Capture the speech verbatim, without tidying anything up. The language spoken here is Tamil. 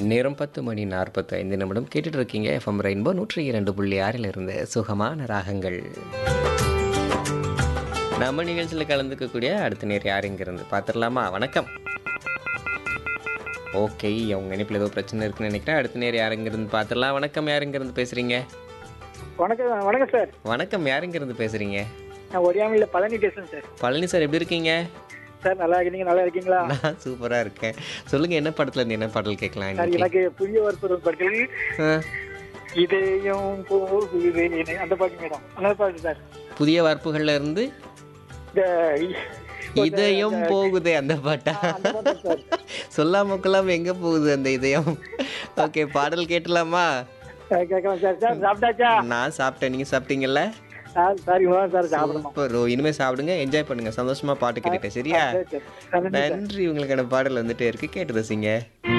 நேரம் பத்து மணி நாற்பத்தி ஐந்து நிமிடம் கேட்டுட்டு இருக்கீங்க. எஃப்எம் ரெயின்போ நூற்றி இரண்டு புள்ளி ஆறில் இருந்து சுகமான ராகங்கள். நம்ம நிகழ்ச்சியில் கலந்துக்கக்கூடிய அடுத்த நேர் யார் இங்கிருந்து பார்த்துடலாமா? வணக்கம். ஓகே, அவங்க இணைப்பில் ஏதோ பிரச்சனை இருக்குன்னு நினைக்கிறேன். அடுத்த நேர் யார் இங்கிருந்து பார்த்துடலாம். வணக்கம், யார் இங்கிருந்து பேசுறீங்க? வணக்கம் வணக்கம் சார். வணக்கம், யார் இங்கிருந்து பேசுறீங்க? நான் ஒடியாமையில் பழனி பேசுறேன் சார். பழனி சார், எப்படி இருக்கீங்க? சார் நல்லா இருக்கீங்க, நல்லா இருக்கீங்களா? நான் சூப்பரா இருக்கேன். சொல்லுங்க, என்ன படத்துல இருந்து என்ன பாடல் கேட்கலாம் சார், இன்னைக்கு? எனக்கு புதிய வருஷம் படத்தில் ஆ, இதயம் போகுது அந்த பாட்டு மேடம், அந்த பாட்டு சார். புதிய வார்ப்புகள்ல இருந்து இந்த இதயம் போகுதே அந்த பாட்டா? அந்த பாட்டு சார். சொல்லாம கொள்ளாம எங்க போகுது அந்த இதயம்? ஓகே, பாடல் கேட்டலாமா? சார், கேட்கலாம் சார். சார் சாப்பிட்டாச்சா? நான் சாப்பிட்டேன், நீங்க சாப்பிட்டீங்கல்ல? சார் சார் இவன் சார் சாப்பிடணும். சூப்பர். ஓ, இனிமே சாப்பிடுங்க, என்ஜாய் பண்ணுங்க, சந்தோஷமா பாட்டு கேட்டுட்டேன். சரியா? சரி, சரி. நன்றி சார். நன்றி. உங்களுக்கான பாடல் வந்துட்டே இருக்கு, கேட்டு ரசிங்க.